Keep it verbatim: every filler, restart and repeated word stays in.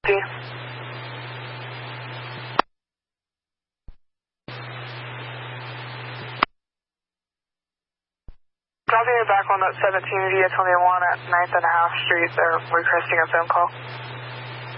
fifty. Dropping it back on that seventeen via twenty-one at ninth and a half Street. They're requesting a phone call.